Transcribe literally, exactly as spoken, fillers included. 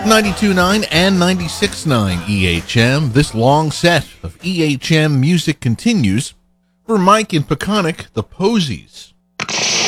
ninety-two point nine and ninety-six point nine E H M. This long set of E H M music continues. For Mike in Peconic, the Posies.